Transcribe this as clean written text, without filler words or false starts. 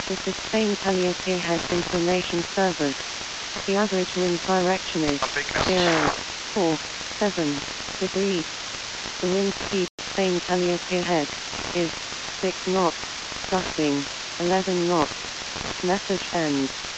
This is Spain Calliope has information service. The average wind direction is 047 degrees. The wind speed Spain Calliope head is 6 knots, gusting 11 knots. Message ends.